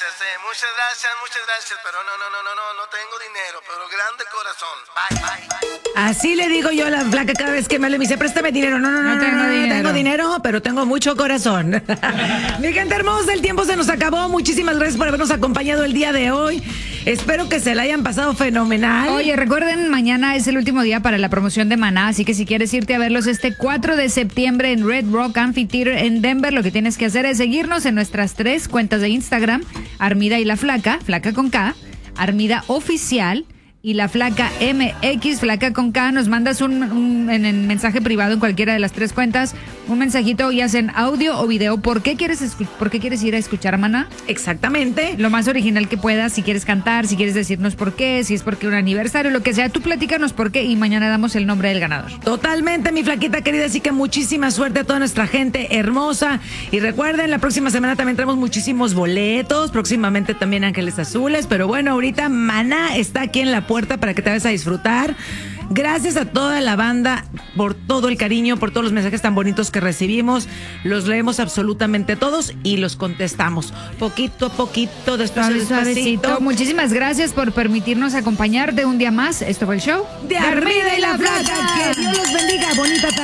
muchas gracias, pero no tengo dinero, pero grande corazón. Bye. Así le digo yo a la flaca cada vez que me dice, préstame dinero. No tengo dinero, pero tengo mucho corazón. Mi gente hermosa, el tiempo se nos acabó. Muchísimas gracias por habernos acompañado el día de hoy. Espero que se la hayan pasado fenomenal. Oye, recuerden, mañana es el último día para la promoción de Maná, así que si quieres irte a verlos este 4 de septiembre en Red Rock Amphitheater en Denver, lo que tienes que hacer es seguirnos en nuestras 3 cuentas de Instagram, Armida y la Flaca con K, Armida Oficial y la Flaca MX, Flaca con K. Nos mandas en el mensaje privado en cualquiera de las 3 cuentas, un mensajito, ya sea en audio o video. ¿Por qué quieres ir a escuchar a Maná? Exactamente. Lo más original que puedas, si quieres cantar, si quieres decirnos por qué, si es porque un aniversario, lo que sea, tú platícanos por qué y mañana damos el nombre del ganador. Totalmente, mi flaquita querida, así que muchísima suerte a toda nuestra gente hermosa. Y recuerden, la próxima semana también traemos muchísimos boletos, próximamente también Ángeles Azules, pero bueno, ahorita Maná está aquí en la puerta para que te vayas a disfrutar. Gracias a toda la banda por todo el cariño, por todos los mensajes tan bonitos que recibimos. Los leemos absolutamente todos y los contestamos poquito a poquito, despacito. Muchísimas gracias por permitirnos acompañarte un día más. Esto fue el show de Armida y la Flaca. Que Dios los bendiga. Bonita tarde.